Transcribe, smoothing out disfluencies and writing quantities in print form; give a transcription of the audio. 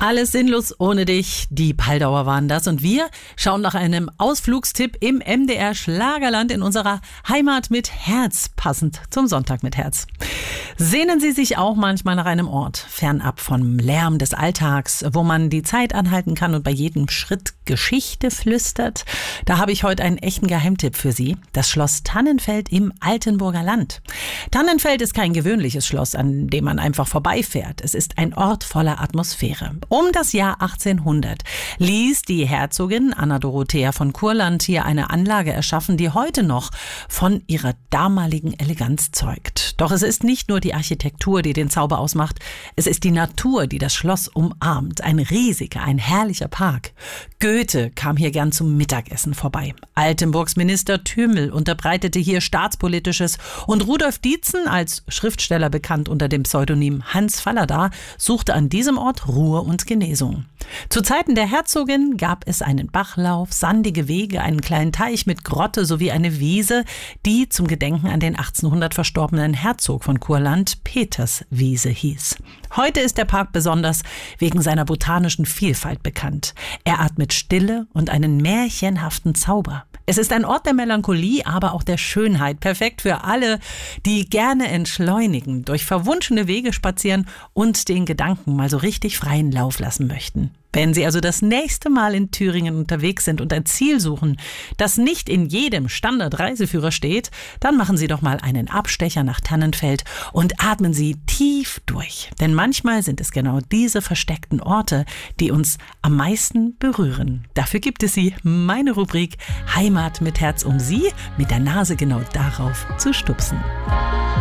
Alles sinnlos ohne dich. Die Paldauer waren das. Und wir schauen nach einem Ausflugstipp im MDR Schlagerland in unserer Heimat mit Herz, passend zum Sonntag mit Herz. Sehnen Sie sich auch manchmal nach einem Ort, fernab vom Lärm des Alltags, wo man die Zeit anhalten kann und bei jedem Schritt Geschichte flüstert? Da habe ich heute einen echten Geheimtipp für Sie. Das Schloss Tannenfeld im Altenburger Land. Tannenfeld ist kein gewöhnliches Schloss, an dem man einfach vorbeifährt. Es ist ein Ort voller Atmosphäre. Um das Jahr 1800 ließ die Herzogin Anna Dorothea von Kurland hier eine Anlage erschaffen, die heute noch von ihrer damaligen Eleganz zeugt. Doch es ist nicht nur die Architektur, die den Zauber ausmacht. Es ist die Natur, die das Schloss umarmt. Ein riesiger, ein herrlicher Park. Goethe kam hier gern zum Mittagessen vorbei. Altenburgs Minister Thümel unterbreitete hier Staatspolitisches und Rudolf Dietzen, als Schriftsteller bekannt unter dem Pseudonym Hans Fallada, suchte an diesem Ort Ruhe und Genesung. Zu Zeiten der Herzogin gab es einen Bachlauf, sandige Wege, einen kleinen Teich mit Grotte sowie eine Wiese, die zum Gedenken an den 1800 verstorbenen Herzog von Kurland Peterswiese hieß. Heute ist der Park besonders wegen seiner botanischen Vielfalt bekannt. Er atmet Stille und einen märchenhaften Zauber. Es ist ein Ort der Melancholie, aber auch der Schönheit. Perfekt für alle, die gerne entschleunigen, durch verwunschene Wege spazieren und den Gedanken mal so richtig freien Lauf lassen möchten. Wenn Sie also das nächste Mal in Thüringen unterwegs sind und ein Ziel suchen, das nicht in jedem Standardreiseführer steht, dann machen Sie doch mal einen Abstecher nach Tannenfeld und atmen Sie tief durch. Denn manchmal sind es genau diese versteckten Orte, die uns am meisten berühren. Dafür gibt es sie, meine Rubrik Heimat mit Herz, um Sie mit der Nase genau darauf zu stupsen.